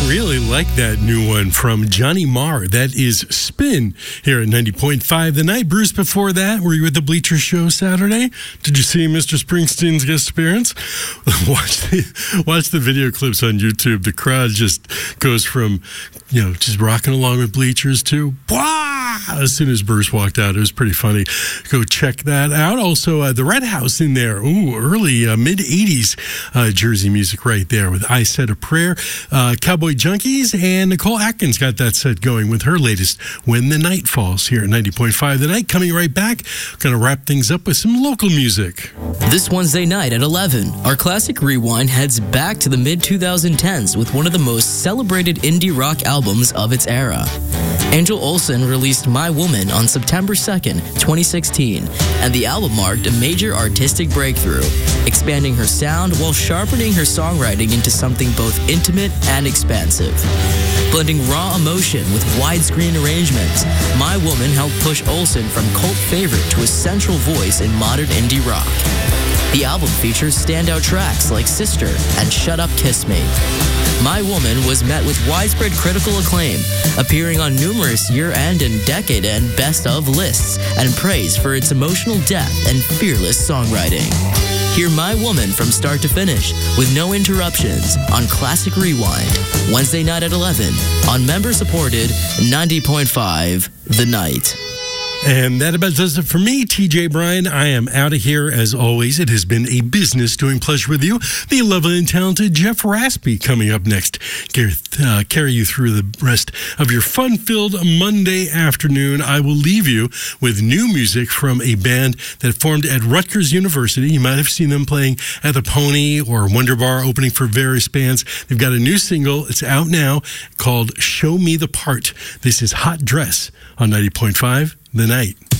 Really like that new one from Johnny Marr. That is Spin here at 90.5 The Night. Bruce, before that, were you at the Bleacher Show Saturday? Did you see Mr. Springsteen's guest appearance? Watch the video clips on YouTube. The crowd just goes from, just rocking along with Bleachers to, Bwah! As soon as Bruce walked out. It was pretty funny. Go check that out. Also, the Red House in there. Ooh, early mid-'80s Jersey music right there with I Said a Prayer. Cowboy Junkies, and Nicole Atkins got that set going with her latest When the Night Falls here at 90.5 The Night. Coming right back, going to wrap things up with some local music. This Wednesday night at 11, our Classic Rewind heads back to the mid-2010s with one of the most celebrated indie rock albums of its era. Angel Olsen released My Woman on September 2nd, 2016, and the album marked a major artistic breakthrough, expanding her sound while sharpening her songwriting into something both intimate and expansive. Blending raw emotion with widescreen arrangements, My Woman helped push Olsen from cult favorite to a central voice in modern indie rock. The album features standout tracks like Sister and Shut Up Kiss Me. My Woman was met with widespread critical acclaim, appearing on numerous year-end and decade-end best-of lists, and praise for its emotional depth and fearless songwriting. Hear My Woman from start to finish with no interruptions on Classic Rewind, Wednesday night at 11 on member-supported 90.5 The Night. And that about does it for me, TJ Bryan. I am out of here as always. It has been a business doing pleasure with you. The lovely and talented Jeff Raspy coming up next. Carry you through the rest of your fun-filled Monday afternoon. I will leave you with new music from a band that formed at Rutgers University. You might have seen them playing at the Pony or Wonder Bar, opening for various bands. They've got a new single. It's out now called Show Me the Part. This is Hot Dress on 90.5 The Night.